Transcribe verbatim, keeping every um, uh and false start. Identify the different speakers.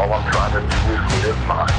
Speaker 1: all I'm trying to do is live my